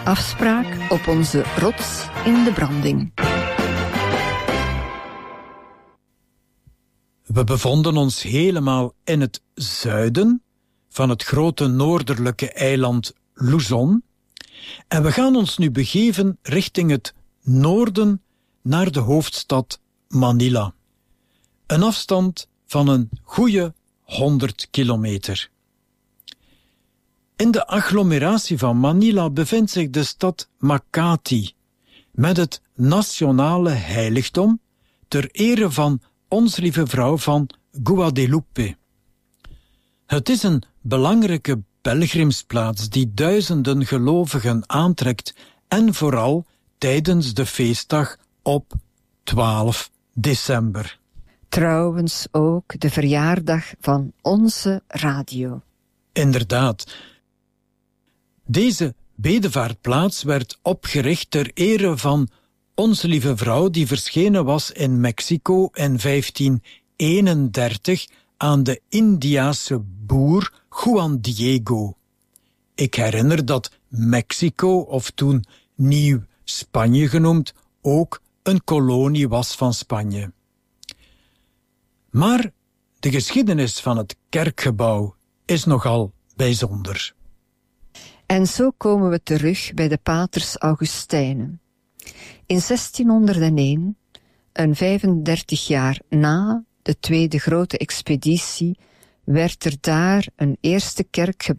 Afspraak op onze rots in de branding. We bevonden ons helemaal in het zuiden van het grote noordelijke eiland Luzon en we gaan ons nu begeven richting het noorden naar de hoofdstad Manila. Een afstand van een goede 100 kilometer. In de agglomeratie van Manila bevindt zich de stad Makati, met het nationale heiligdom ter ere van Ons Lieve Vrouw van Guadalupe. Het is een belangrijke pelgrimsplaats die duizenden gelovigen aantrekt en vooral tijdens de feestdag op 12 december. Trouwens ook de verjaardag van onze radio. Inderdaad. Deze bedevaartplaats werd opgericht ter ere van Onze Lieve Vrouw die verschenen was in Mexico in 1531 aan de Indiase boer Juan Diego. Ik herinner dat Mexico, of toen Nieuw Spanje genoemd, ook een kolonie was van Spanje. Maar de geschiedenis van het kerkgebouw is nogal bijzonder. En zo komen we terug bij de paters Augustijnen. In 1601, een 35 jaar na de tweede grote expeditie, werd er daar een eerste kerk